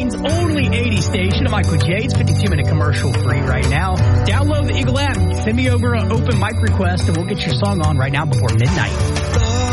Dayton's only 80 station, Michael J. It's 52-minute commercial free right now. Download the Eagle app. Send me over an open mic request, and we'll get your song on right now before midnight.